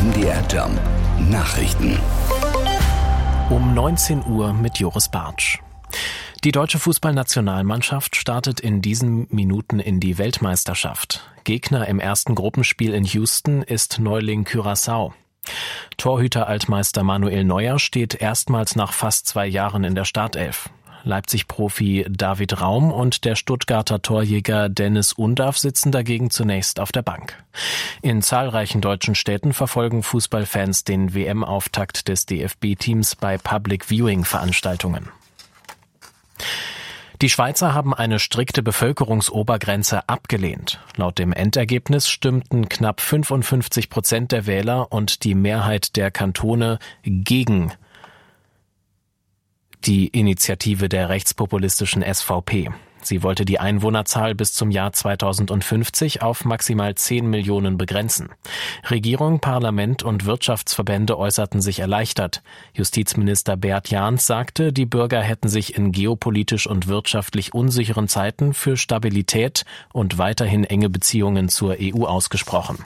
MDR Jump Nachrichten. Um 19 Uhr mit Joris Bartsch. Die deutsche Fußballnationalmannschaft startet in diesen Minuten in die Weltmeisterschaft. Gegner im ersten Gruppenspiel in Houston ist Neuling Curaçao. Torhüter-Altmeister Manuel Neuer steht erstmals nach fast 2 Jahren in der Startelf. Leipzig-Profi David Raum und der Stuttgarter Torjäger Dennis Undav sitzen dagegen zunächst auf der Bank. In zahlreichen deutschen Städten verfolgen Fußballfans den WM-Auftakt des DFB-Teams bei Public-Viewing-Veranstaltungen. Die Schweizer haben eine strikte Bevölkerungsobergrenze abgelehnt. Laut dem Endergebnis stimmten knapp 55% der Wähler und die Mehrheit der Kantone gegen die Initiative der rechtspopulistischen SVP. Sie wollte die Einwohnerzahl bis zum Jahr 2050 auf maximal 10 Millionen begrenzen. Regierung, Parlament und Wirtschaftsverbände äußerten sich erleichtert. Justizminister Bert Jahns sagte, die Bürger hätten sich in geopolitisch und wirtschaftlich unsicheren Zeiten für Stabilität und weiterhin enge Beziehungen zur EU ausgesprochen.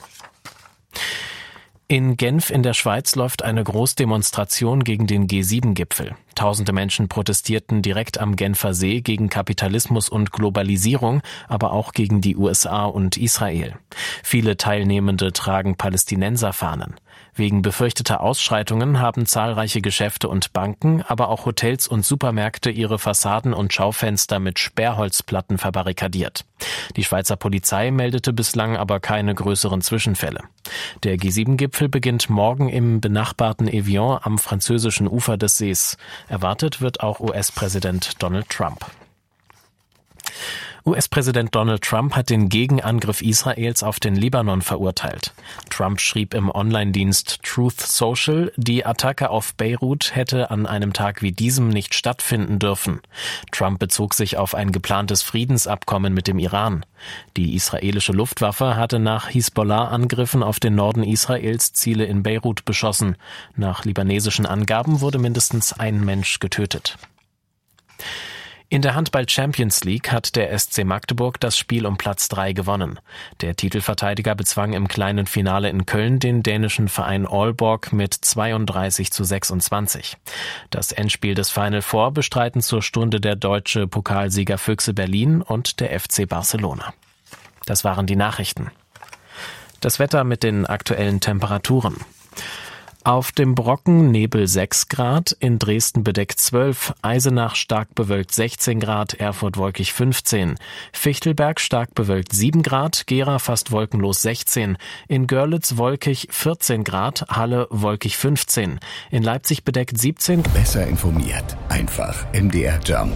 In Genf in der Schweiz läuft eine Großdemonstration gegen den G7-Gipfel. Tausende Menschen protestierten direkt am Genfer See gegen Kapitalismus und Globalisierung, aber auch gegen die USA und Israel. Viele Teilnehmende tragen Palästinenserfahnen. Wegen befürchteter Ausschreitungen haben zahlreiche Geschäfte und Banken, aber auch Hotels und Supermärkte ihre Fassaden und Schaufenster mit Sperrholzplatten verbarrikadiert. Die Schweizer Polizei meldete bislang aber keine größeren Zwischenfälle. Der G7-Gipfel beginnt morgen im benachbarten Evian am französischen Ufer des Sees. Erwartet wird auch US-Präsident Donald Trump. US-Präsident Donald Trump hat den Gegenangriff Israels auf den Libanon verurteilt. Trump schrieb im Online-Dienst Truth Social, die Attacke auf Beirut hätte an einem Tag wie diesem nicht stattfinden dürfen. Trump bezog sich auf ein geplantes Friedensabkommen mit dem Iran. Die israelische Luftwaffe hatte nach Hisbollah-Angriffen auf den Norden Israels Ziele in Beirut beschossen. Nach libanesischen Angaben wurde mindestens ein Mensch getötet. In der Handball-Champions League hat der SC Magdeburg das Spiel um Platz 3 gewonnen. Der Titelverteidiger bezwang im kleinen Finale in Köln den dänischen Verein Aalborg mit 32:26. Das Endspiel des Final Four bestreiten zur Stunde der deutsche Pokalsieger Füchse Berlin und der FC Barcelona. Das waren die Nachrichten. Das Wetter mit den aktuellen Temperaturen. Auf dem Brocken Nebel 6 Grad, in Dresden bedeckt 12, Eisenach stark bewölkt 16 Grad, Erfurt wolkig 15, Fichtelberg stark bewölkt 7 Grad, Gera fast wolkenlos 16, in Görlitz wolkig 14 Grad, Halle wolkig 15, in Leipzig bedeckt 17. Besser informiert, einfach MDR Jump.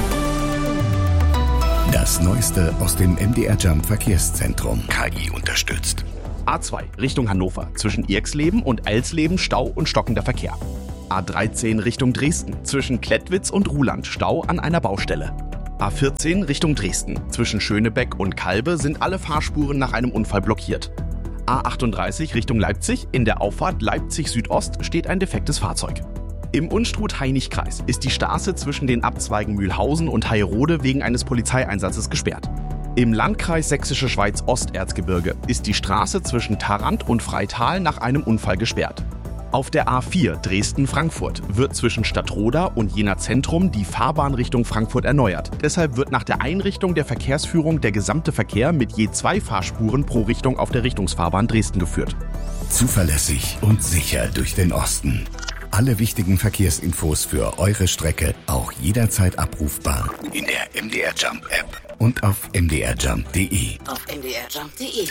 Das Neueste aus dem MDR Jump Verkehrszentrum, KI unterstützt. A2 Richtung Hannover, zwischen Irxleben und Alsleben Stau und stockender Verkehr. A13 Richtung Dresden, zwischen Klettwitz und Ruhland Stau an einer Baustelle. A14 Richtung Dresden, zwischen Schönebeck und Kalbe sind alle Fahrspuren nach einem Unfall blockiert. A38 Richtung Leipzig, in der Auffahrt Leipzig Südost steht ein defektes Fahrzeug. Im Unstrut-Hainich-Kreis ist die Straße zwischen den Abzweigen Mühlhausen und Heyrode wegen eines Polizeieinsatzes gesperrt. Im Landkreis Sächsische Schweiz Osterzgebirge ist die Straße zwischen Tharandt und Freital nach einem Unfall gesperrt. Auf der A4 Dresden-Frankfurt wird zwischen Stadtroda und Jena Zentrum die Fahrbahn Richtung Frankfurt erneuert. Deshalb wird nach der Einrichtung der Verkehrsführung der gesamte Verkehr mit je 2 Fahrspuren pro Richtung auf der Richtungsfahrbahn Dresden geführt. Zuverlässig und sicher durch den Osten. Alle wichtigen Verkehrsinfos für eure Strecke auch jederzeit abrufbar in der MDR Jump App und auf mdrjump.de. Auf mdrjump.de.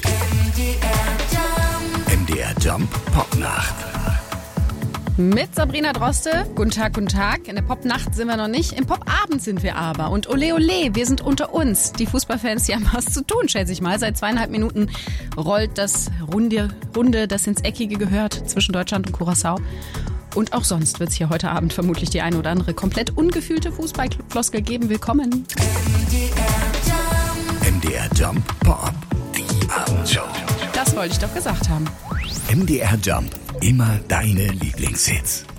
MDR Jump Popnacht. Mit Sabrina Droste. Guten Tag, guten Tag. In der Popnacht sind wir noch nicht. Im Popabend sind wir aber. Und ole ole, wir sind unter uns. Die Fußballfans, die haben was zu tun, schätze ich mal. Seit 2,5 Minuten rollt das Runde, das ins Eckige gehört zwischen Deutschland und Curaçao. Und auch sonst wird es hier heute Abend vermutlich die eine oder andere komplett ungefühlte Fußballfloskel geben. Willkommen. MDR Jump Pop, die Abendshow. Das wollte ich doch gesagt haben. MDR Jump, immer deine Lieblingshits.